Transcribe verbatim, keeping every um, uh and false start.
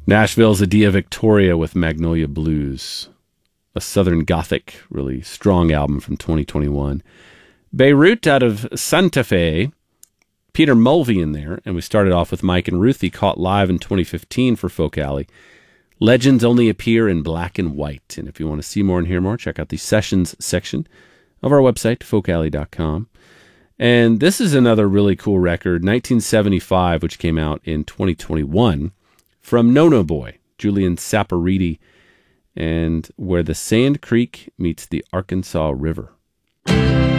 Nashville's Adia Victoria with Magnolia Blues, a Southern Gothic, really strong album from twenty twenty-one. Beirut out of Santa Fe, Peter Mulvey in there, and we started off with Mike and Ruthie, caught live in twenty fifteen for Folk Alley. Legends only appear in black and white, and if you want to see more and hear more, check out the Sessions section of our website, folk alley dot com. And this is another really cool record, nineteen seventy-five, which came out in twenty twenty-one, from Nono Boy, Julian Saporiti, and Where the Sand Creek Meets the Arkansas River.